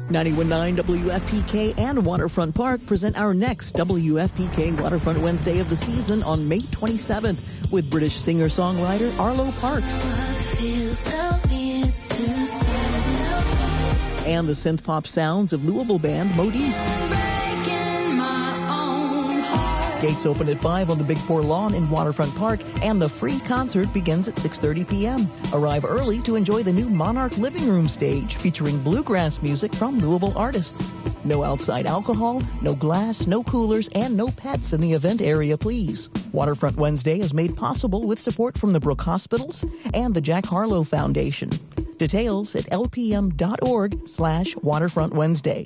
91.9 WFPK and Waterfront Park present our next WFPK Waterfront Wednesday of the season on May 27th with British singer-songwriter Arlo Parks. And the synth-pop sounds of Louisville band Modiste. Gates open at 5 on the Big 4 lawn in Waterfront Park, and the free concert begins at 6:30 p.m. Arrive early to enjoy the new Monarch Living Room stage featuring bluegrass music from Louisville artists. No outside alcohol, no glass, no coolers, and no pets in the event area, please. Waterfront Wednesday is made possible with support from the Brook Hospitals and the Jack Harlow Foundation. Details at lpm.org/Waterfront Wednesday.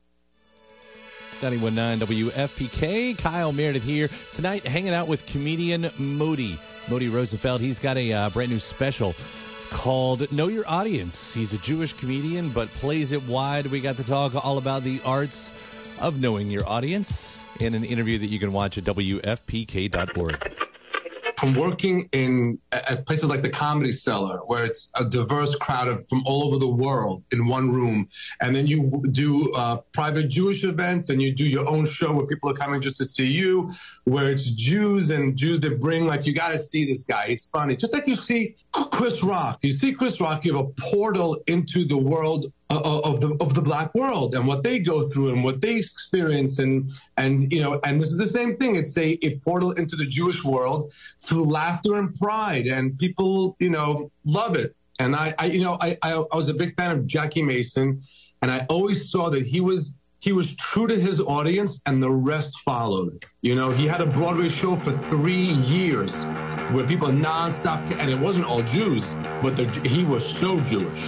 91.9 WFPK. Kyle Meredith here tonight, hanging out with comedian Modi Rosenfeld. He's got a brand new special called Know Your Audience. He's a Jewish comedian, but plays it wide. We got to talk all about the arts of knowing your audience in an interview that you can watch at WFPK.org. From working at places like the Comedy Cellar, where it's a diverse crowd from all over the world in one room, and then you do private Jewish events, and you do your own show where people are coming just to see you, where it's Jews that bring, like, you got to see this guy. It's funny. Just like you see Chris Rock. You see Chris Rock give a portal into the world of the black world and what they go through and what they experience, and this is the same thing. It's a portal into the Jewish world through laughter and pride, and people love it. And I was a big fan of Jackie Mason, and I always saw that he was true to his audience, and the rest followed. He had a Broadway show for 3 years where people nonstop, and it wasn't all Jews, but he was so Jewish.